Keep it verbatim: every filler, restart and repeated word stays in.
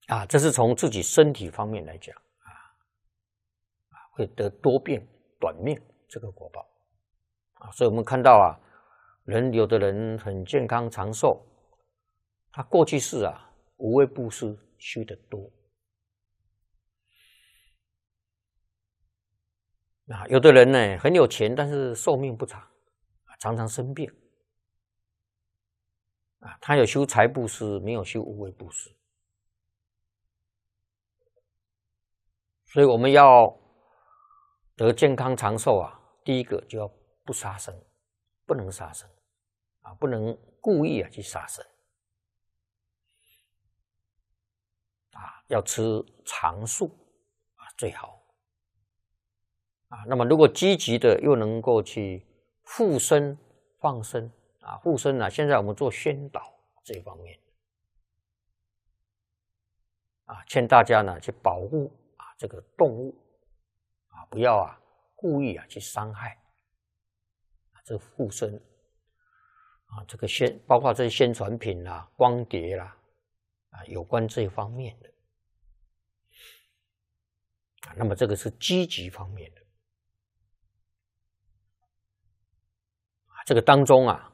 啊，这是从自己身体方面来讲啊，啊，会得多病短命这个果报啊，所以我们看到啊，人有的人很健康长寿，他过去世啊无畏布施修得多。啊，有的人呢很有钱，但是寿命不长，常常生病。啊，他有修财布施，没有修无畏布施。所以我们要得健康长寿啊，第一个就要不杀生，不能杀生啊，不能故意啊去杀生啊，要吃长素啊最好。啊，那么如果积极的又能够去护身放生啊，护身啊，现在我们做宣导这一方面啊，劝大家呢去保护啊这个动物啊，不要啊故意啊去伤害啊，这护身啊，这个宣包括这些宣传品啦、光碟啦啊，有关这一方面的啊，那么这个是积极方面的。这个当中啊，